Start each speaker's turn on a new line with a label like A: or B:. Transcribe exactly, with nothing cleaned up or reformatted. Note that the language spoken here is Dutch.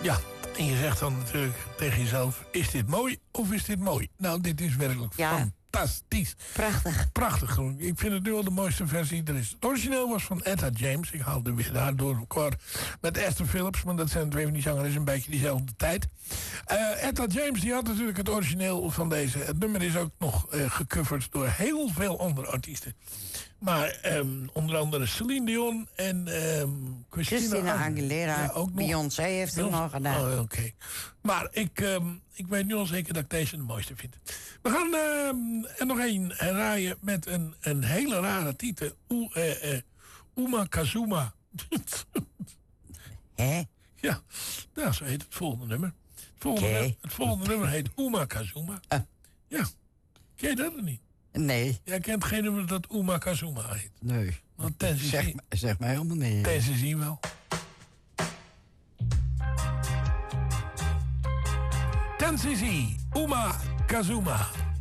A: Ja, en je zegt dan natuurlijk tegen jezelf... is dit mooi of is dit mooi? Nou, dit is werkelijk
B: ja.
A: fantastisch.
B: Prachtig.
A: Prachtig. Ik vind het nu al de mooiste versie die er is. Het origineel was van Etta James. Ik haalde weer daardoor elkaar met Esther Phillips. Maar dat zijn twee van die zangers een beetje diezelfde tijd. Uh, Etta James die had natuurlijk het origineel van deze. Het nummer is ook nog uh, gecoverd door heel veel andere artiesten. Maar um, onder andere Celine Dion en um, Christina,
B: Christina Aguilera. Ja, Beyoncé heeft het nog gedaan.
A: Oh, Oké. Okay. Maar ik, um, ik weet nu al zeker dat ik deze de mooiste vind. We gaan um, er nog één raaien met een, een hele rare titel. U, uh, uh, Uma Kazuma.
B: Hè?
A: Ja, nou, zo heet het volgende nummer. Het volgende,
B: okay.
A: nummer, het volgende nummer heet Uma Kazuma.
B: Uh.
A: Ja, ken je dat er niet?
B: Nee.
A: Jij kent geen nummer dat Uma Kazuma heet?
B: Nee.
A: Nou, tenzij
B: zeg,
A: zien.
B: zeg mij helemaal niet.
A: Tenzij zien wel. Tenzij zien, Uma Kazuma.